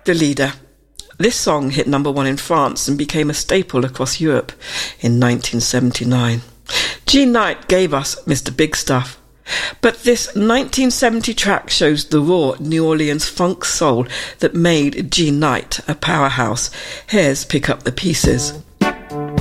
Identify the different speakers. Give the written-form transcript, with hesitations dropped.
Speaker 1: The Leader. This song hit number one in France and became a staple across Europe in 1979. Jean Knight gave us Mr. Big Stuff. But this 1970 track shows the raw New Orleans funk soul that made Jean Knight a powerhouse. Here's Pick Up the Pieces.